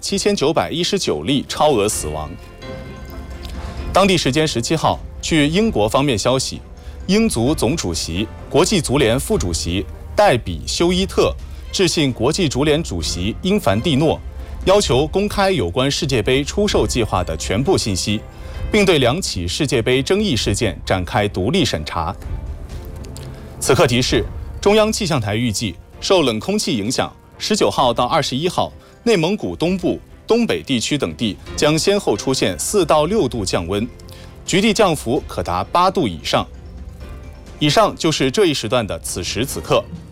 7919例超额死亡。当地时间17号，据英国方面消息，英足总主席、国际足联副主席戴比休伊特致信国际足联主席英凡蒂诺，要求公开有关世界杯出售计划的全部信息，并对2起世界杯争议事件展开独立审查。此刻提示，中央气象台预计，受冷空气影响，19号到21号，内蒙古东部、东北地区等地将先后出现4到6度降温，局地降幅可达8度以上。以上就是这一时段的此时此刻。